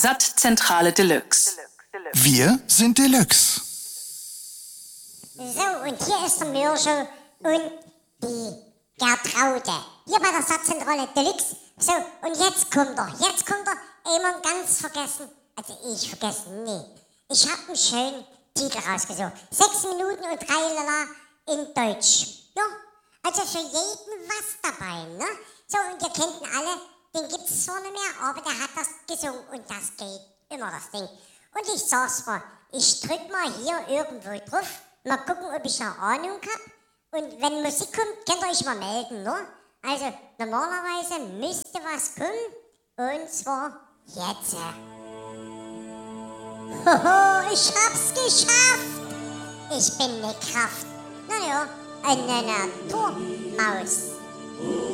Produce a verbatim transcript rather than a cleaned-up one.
Sattzentrale Deluxe. Wir sind Deluxe. So, und hier ist der Mürschel und die Gertraude. Hier bei der Satzzentrale Deluxe. So, und jetzt kommt er. Jetzt kommt er. Jemand ganz vergessen. Also ich vergessen, nee. Ich habe einen schönen Titel rausgesucht. Sechs Minuten und drei Lala in Deutsch. Ja, also für jeden was dabei, ne? So, und ihr kennt ihn alle. Den gibt's zwar nicht mehr, aber der hat das gesungen. Und das geht immer, das Ding. Und ich sag's mal, ich drück mal hier irgendwo drauf. Mal gucken, ob ich eine Ahnung hab. Und wenn Musik kommt, könnt ihr euch mal melden, ne? Also, normalerweise müsste was kommen. Und zwar jetzt. Hoho, ich hab's geschafft. Ich bin ne Kraft. Naja, eine Naturmaus.